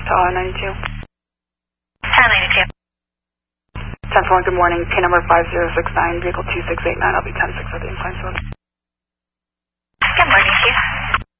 to Auto 92. Auto 92. 10-4, good morning. P number 5069, vehicle 2689. I'll be 10-6 at the incline.